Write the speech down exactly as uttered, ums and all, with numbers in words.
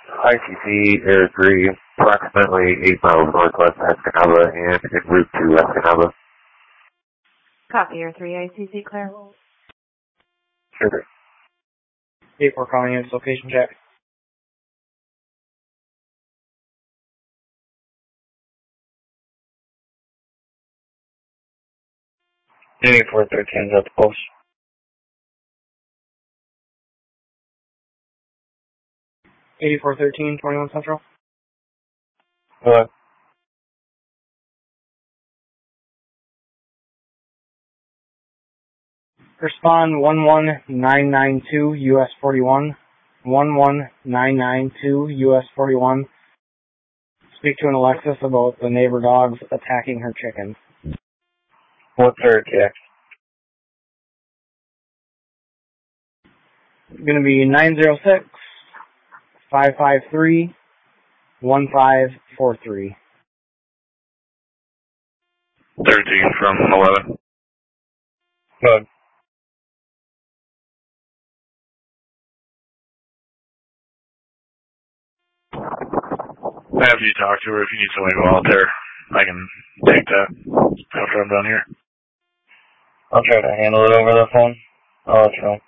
I C C Air three, approximately eight miles northwest of Escanaba and en route to Escanaba. Copy, Air three, I C C, clear. Sure. eight four calling in, location check. eighty-four thirteen is at the post. eighty-four thirteen, twenty-one Central. Go ahead. Respond one one nine nine two U S forty-one. one one nine nine two U S forty-one. Speak to an Alexis about the neighbor dogs attacking her chickens. What's her attack? Going to be nine zero six, five five three, one five four three. thirteen from eleven. Good. After you talk to her, if you need somebody to go out there, I can take that after I'm done here. I'll try to handle it over the phone. I'll let you know.